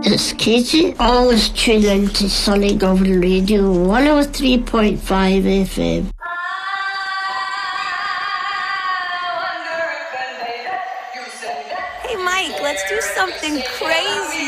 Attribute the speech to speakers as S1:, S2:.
S1: It's Katie. Always tune in to Sunny Govan Radio 103.5 FM.
S2: Hey, Mike, let's do something crazy.